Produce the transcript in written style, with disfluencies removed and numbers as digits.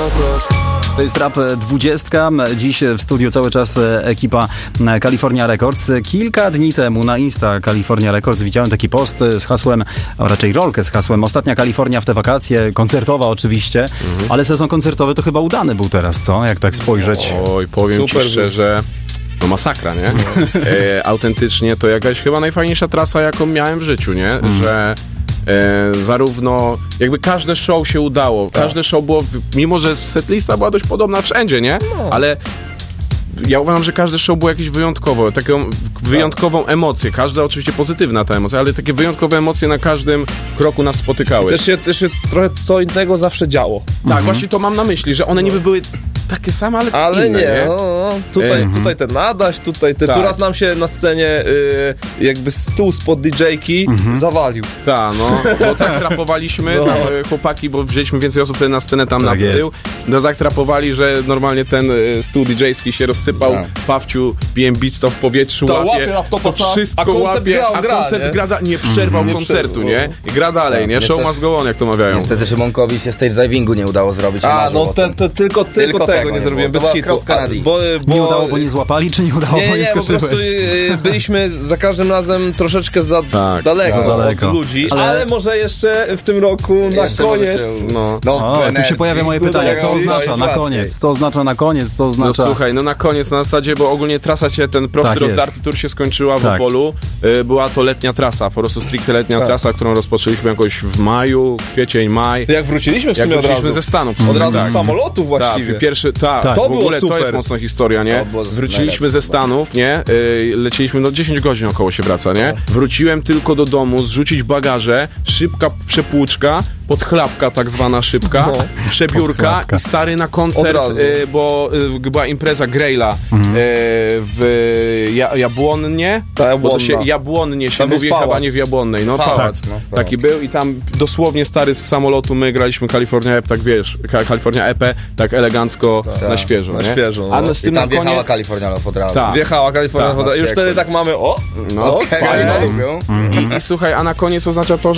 coś. To jest Rap 20. Dziś w studiu cały czas ekipa California Records. Kilka dni temu na Insta California Records widziałem taki post z hasłem, a raczej rolkę z hasłem Ostatnia Kalifornia w te wakacje, koncertowa oczywiście, ale sezon koncertowy to chyba udany był teraz, co? Jak tak spojrzeć. Oj, powiem ci szczerze, no masakra, nie? Autentycznie to jakaś chyba najfajniejsza trasa, jaką miałem w życiu, nie? Że zarówno jakby każde show się udało, każde show było, mimo że setlista była dość podobna wszędzie, nie? Ale ja uważam, że każde show było jakieś wyjątkowe, taką wyjątkową emocję, każda oczywiście pozytywna ta emocja, ale takie wyjątkowe emocje na każdym kroku nas spotykały. Też się trochę co innego zawsze działo. Tak, właśnie to mam na myśli, że one niby były takie same, ale inne, nie? No. Tutaj ten Adaś, tutaj tak. Tu raz nam się na scenie jakby stół spod DJ-ki zawalił. Tak, no, bo tak trapowaliśmy, tam, chłopaki, bo wzięliśmy więcej osób wtedy na scenę tam tak na tył, no tak trapowali, że normalnie ten stół DJ-ski się rozsypał, Pawciu, BM Beats to w powietrzu łapie, to wszystko a koncert łapie, a koncert nie przerwał koncertu, nie? I gra dalej, nie? Show must go on, jak to mawiają. Niestety Szymonkowi się stage divingu nie udało zrobić. Tylko tego nie zrobiłem, bez hitu. Nie udało, bo nie złapali, czy nie udało, bo nie skoczyłeś? Po prostu byliśmy za każdym razem troszeczkę za daleko od ludzi, ale może jeszcze w tym roku na koniec. Tu się pojawia moje pytanie, co oznacza na koniec? Co oznacza na koniec? Co oznacza... No słuchaj, no na koniec, na zasadzie, bo ogólnie trasa się, ten prosty rozdarty tour się skończyła w Opolu. Była to letnia trasa, po prostu stricte letnia trasa, którą rozpoczęliśmy jakoś w maju, kwiecień, maj. Jak wróciliśmy w sumie od razu. Ze Stanów. Od razu z samolotu właściwie. To w ogóle to jest mocna historia, nie? Wróciliśmy ze Stanów, nie? Lecieliśmy, 10 godzin około się wraca, nie? Wróciłem tylko do domu, zrzucić bagaże, szybka przepłuczka, podchlapka tak zwana szybka, przebiórka i stary na koncert, bo była impreza Grejla w Jabłonnie, bo to się Jabłonnie się mówi, chyba nie w Jabłonnej, pałac. Taki był i tam dosłownie stary z samolotu my graliśmy California EP, tak wiesz, California EP, tak elegancko na świeżo, nie? A z tym tam wjechała Kalifornia od razu. Wjechała Kalifornia od razu. Już wtedy tak mamy, I słuchaj, a na koniec oznacza to,